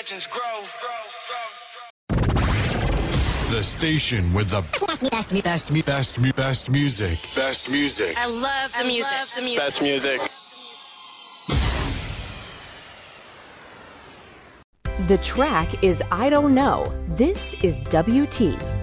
legends grow. The station with the best music. Best music. I love the music. Best music. The track is I Don't Know. This is WT.